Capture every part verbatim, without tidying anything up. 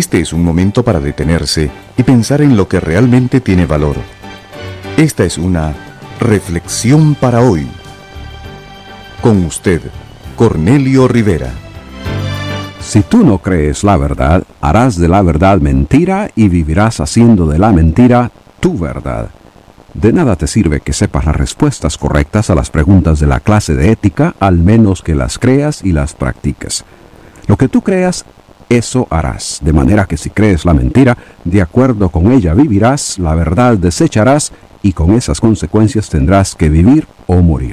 Este es un momento para detenerse y pensar en lo que realmente tiene valor. Esta es una reflexión para hoy. Con usted, Cornelio Rivera. Si tú no crees la verdad, harás de la verdad mentira y vivirás haciendo de la mentira tu verdad. De nada te sirve que sepas las respuestas correctas a las preguntas de la clase de ética, al menos que las creas y las practiques. Lo que tú creas, eso harás. De manera que si crees la mentira, de acuerdo con ella vivirás, la verdad desecharás y con esas consecuencias tendrás que vivir o morir.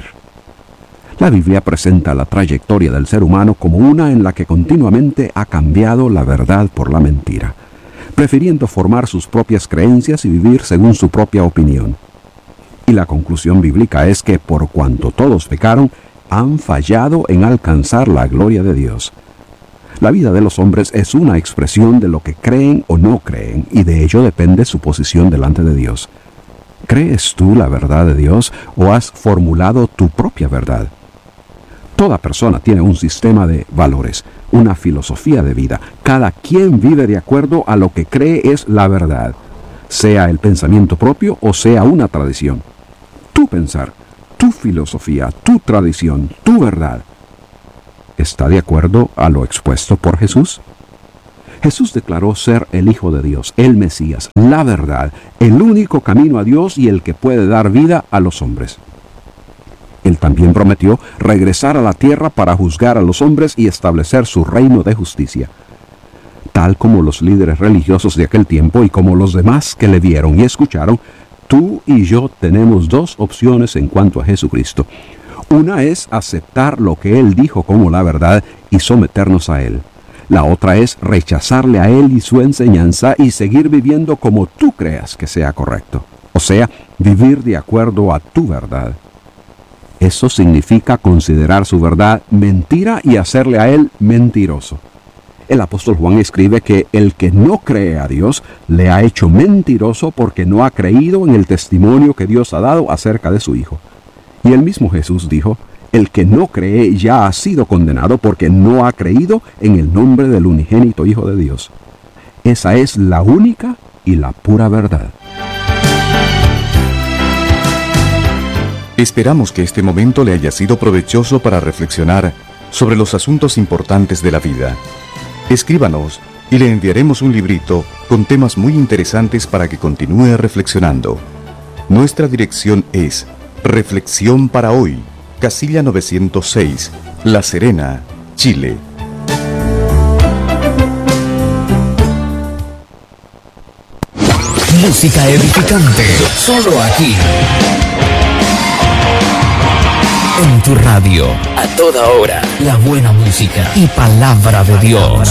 La Biblia presenta la trayectoria del ser humano como una en la que continuamente ha cambiado la verdad por la mentira, prefiriendo formar sus propias creencias y vivir según su propia opinión. Y la conclusión bíblica es que por cuanto todos pecaron, han fallado en alcanzar la gloria de Dios. La vida de los hombres es una expresión de lo que creen o no creen, y de ello depende su posición delante de Dios. ¿Crees tú la verdad de Dios o has formulado tu propia verdad? Toda persona tiene un sistema de valores, una filosofía de vida. Cada quien vive de acuerdo a lo que cree es la verdad, sea el pensamiento propio o sea una tradición. Tu pensar, tu filosofía, tu tradición, tu verdad, ¿está de acuerdo a lo expuesto por Jesús? Jesús declaró ser el Hijo de Dios, el Mesías, la verdad, el único camino a Dios y el que puede dar vida a los hombres. Él también prometió regresar a la tierra para juzgar a los hombres y establecer su reino de justicia. Tal como los líderes religiosos de aquel tiempo y como los demás que le vieron y escucharon, tú y yo tenemos dos opciones en cuanto a Jesucristo. Una es aceptar lo que Él dijo como la verdad y someternos a Él. La otra es rechazarle a Él y su enseñanza y seguir viviendo como tú creas que sea correcto. O sea, vivir de acuerdo a tu verdad. Eso significa considerar su verdad mentira y hacerle a Él mentiroso. El apóstol Juan escribe que el que no cree a Dios le ha hecho mentiroso porque no ha creído en el testimonio que Dios ha dado acerca de su Hijo. Y el mismo Jesús dijo, el que no cree ya ha sido condenado porque no ha creído en el nombre del unigénito Hijo de Dios. Esa es la única y la pura verdad. Esperamos que este momento le haya sido provechoso para reflexionar sobre los asuntos importantes de la vida. Escríbanos y le enviaremos un librito con temas muy interesantes para que continúe reflexionando. Nuestra dirección es Reflexión para Hoy, Casilla novecientos seis, La Serena, Chile. Música edificante, solo aquí. En tu radio, a toda hora, la buena música y palabra de Dios.